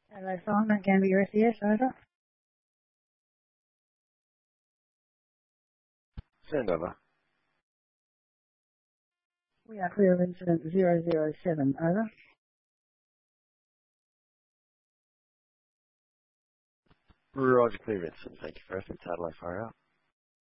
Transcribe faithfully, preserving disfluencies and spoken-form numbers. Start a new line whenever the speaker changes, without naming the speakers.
Hello, Simon. Gambia U S E S, over.
Send over.
We are clear of incident zero zero seven, over.
Roger, clear incident. Thank you for everything. Tadlow, fire out.